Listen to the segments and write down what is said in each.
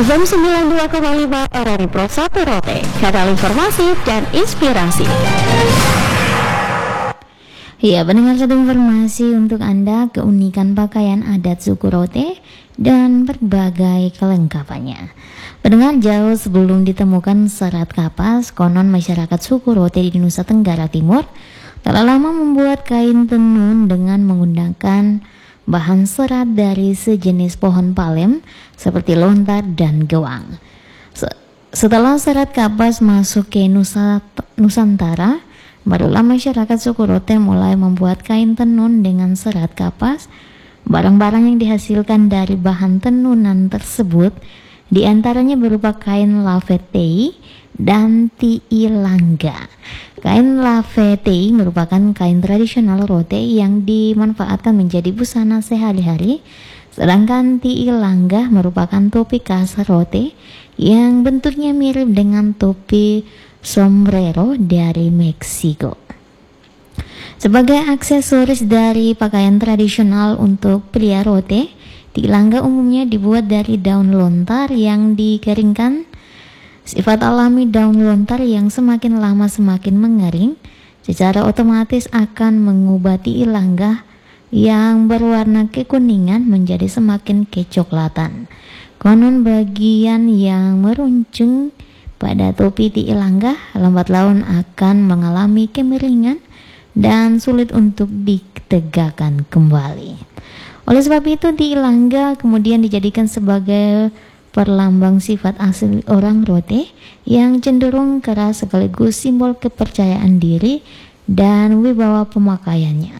FM 92,5 RRI Pro 1 Rote, kanal informasi dan inspirasi. Ya, pendengar, satu informasi untuk Anda, keunikan pakaian adat suku Rote dan berbagai kelengkapannya. Pendengar, jauh sebelum ditemukan serat kapas, konon masyarakat suku Rote di Nusa Tenggara Timur telah lama membuat kain tenun dengan menggunakan bahan serat dari sejenis pohon palem seperti lontar dan gewang. Setelah serat kapas masuk ke Nusantara, barulah masyarakat suku Rote mulai membuat kain tenun dengan serat kapas. Barang-barang yang dihasilkan dari bahan tenunan tersebut diantaranya berupa kain lavetei dan tiilangga. Kain lavetei merupakan kain tradisional Rote yang dimanfaatkan menjadi busana sehari-hari, sedangkan tiilangga merupakan topi khas Rote yang bentuknya mirip dengan topi sombrero dari Meksiko. Sebagai aksesoris dari pakaian tradisional untuk pria Rote, tiilangga umumnya dibuat dari daun lontar yang dikeringkan. Sifat alami daun lontar yang semakin lama semakin mengering secara otomatis akan mengubah tiilangga yang berwarna kekuningan menjadi semakin kecoklatan. Konon bagian yang meruncing pada topi tiilangga lambat laun akan mengalami kemiringan dan sulit untuk ditegakkan kembali. Oleh sebab itu, tiilangga kemudian dijadikan sebagai perlambang sifat asli orang Rote yang cenderung keras sekaligus simbol kepercayaan diri dan wibawa pemakaiannya.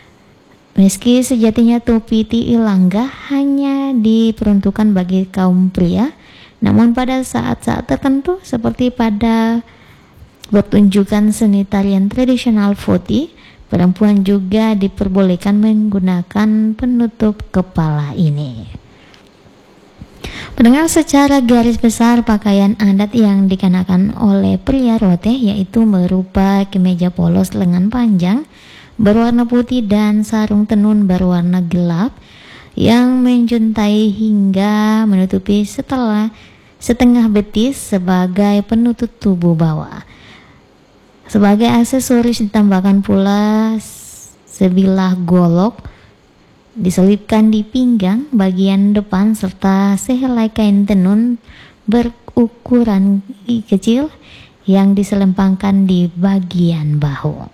Meski sejatinya topi tiilangga hanya diperuntukkan bagi kaum pria, namun pada saat-saat tertentu seperti pada pertunjukan seni tarian tradisional Foti, perempuan juga diperbolehkan menggunakan penutup kepala ini. Pendengar, secara garis besar pakaian adat yang dikenakan oleh pria Rote yaitu berupa kemeja polos lengan panjang berwarna putih dan sarung tenun berwarna gelap yang menjuntai hingga menutupi setengah betis sebagai penutup tubuh bawah. Sebagai aksesoris ditambahkan pula sebilah golok diselipkan di pinggang bagian depan serta sehelai kain tenun berukuran kecil yang diselempangkan di bagian bahu.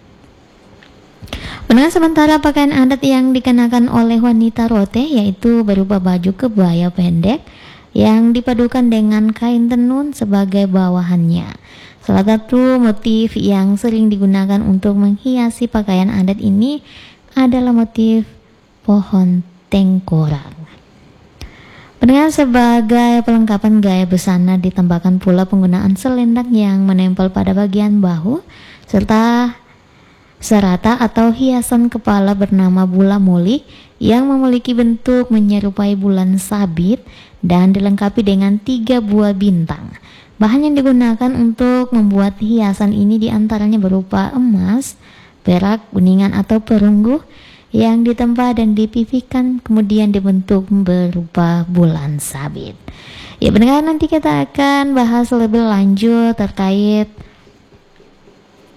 Pendengar, sementara pakaian adat yang dikenakan oleh wanita Rote yaitu berupa baju kebaya pendek yang dipadukan dengan kain tenun sebagai bawahannya. Salah satu motif yang sering digunakan untuk menghiasi pakaian adat ini adalah motif pohon tengkorak. Pendengar, sebagai pelengkapan gaya busana ditambahkan pula penggunaan selendang yang menempel pada bagian bahu serta serata atau hiasan kepala bernama bula muli yang memiliki bentuk menyerupai bulan sabit dan dilengkapi dengan 3 buah bintang. Bahan yang digunakan untuk membuat hiasan ini diantaranya berupa emas, perak, kuningan atau perunggu yang ditempa dan dipipihkan kemudian dibentuk berupa bulan sabit. Ya, pendengar, nanti kita akan bahas lebih lanjut terkait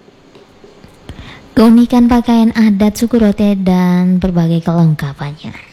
keunikan pakaian adat suku Rote dan berbagai kelengkapannya.